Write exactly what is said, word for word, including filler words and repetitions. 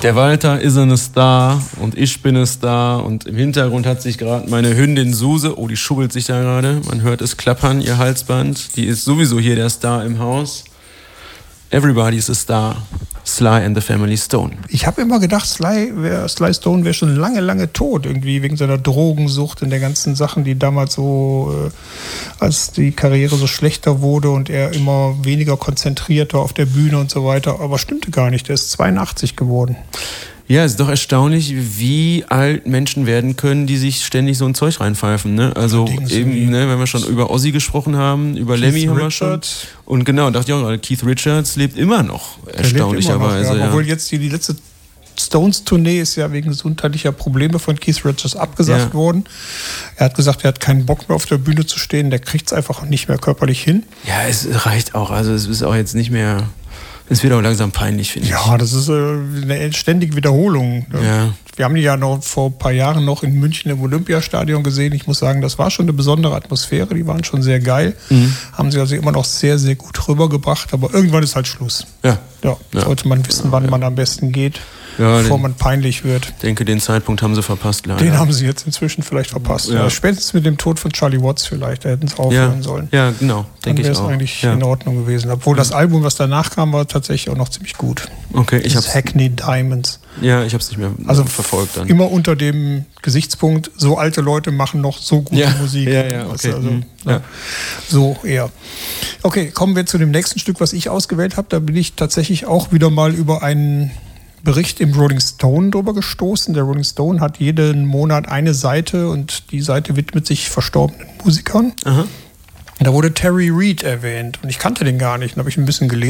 Der Walter ist eine Star und ich bin eine Star und im Hintergrund hat sich gerade meine Hündin Suse, oh, die schubbelt sich da gerade, man hört es klappern, ihr Halsband, die ist sowieso hier der Star im Haus. Everybody's a Star. Sly and the Family Stone. Ich habe immer gedacht, Sly, wär, Sly Stone wäre schon lange, lange tot, irgendwie wegen seiner Drogensucht und der ganzen Sachen, die damals so, äh, als die Karriere so schlechter wurde und er immer weniger konzentriert war auf der Bühne und so weiter. Aber stimmte gar nicht, der ist zweiundachtzig geworden. Ja, es ist doch erstaunlich, wie alt Menschen werden können, die sich ständig so ein Zeug reinpfeifen. Ne? Also eben, ne, wenn wir schon über Ozzy gesprochen haben, über Keith Lemmy haben wir schon. Und genau, dachte ich auch gerade, Keith Richards lebt immer noch, erstaunlicherweise. Ja. Obwohl jetzt die, die letzte Stones-Tournee ist ja wegen gesundheitlicher Probleme von Keith Richards abgesagt ja. worden. Er hat gesagt, er hat keinen Bock mehr auf der Bühne zu stehen, der kriegt es einfach nicht mehr körperlich hin. Ja, es reicht auch, also es ist auch jetzt nicht mehr... Es wird auch langsam peinlich, finde ich. Ja, das ist äh, eine ständige Wiederholung. Ja. Wir haben die ja noch vor ein paar Jahren noch in München im Olympiastadion gesehen. Ich muss sagen, das war schon eine besondere Atmosphäre. Die waren schon sehr geil. Mhm. Haben sie also immer noch sehr, sehr gut rübergebracht. Aber irgendwann ist halt Schluss. Ja. Ja, ja. Sollte man wissen, wann ja. man am besten geht, ja, bevor den, man peinlich wird. Ich denke, den Zeitpunkt haben sie verpasst, leider. Den haben sie jetzt inzwischen vielleicht verpasst. Ja. Ja, spätestens mit dem Tod von Charlie Watts vielleicht. Da hätten sie aufhören ja. sollen. Ja, genau. Dann wäre es eigentlich ja. in Ordnung gewesen. Obwohl das Album, was danach kam, war tatsächlich auch noch ziemlich gut. Okay, ich das Hackney Diamonds. Ja, ich habe es nicht mehr also verfolgt dann. Immer unter dem Gesichtspunkt, so alte Leute machen noch so gute ja. Musik. Ja, ja, okay. Also, mhm. ja. So eher. Okay, kommen wir zu dem nächsten Stück, was ich ausgewählt habe. Da bin ich tatsächlich auch wieder mal über einen Bericht im Rolling Stone drüber gestoßen. Der Rolling Stone hat jeden Monat eine Seite und die Seite widmet sich verstorbenen Musikern. Aha. Da wurde Terry Reid erwähnt und ich kannte den gar nicht. Da habe ich ein bisschen gelesen.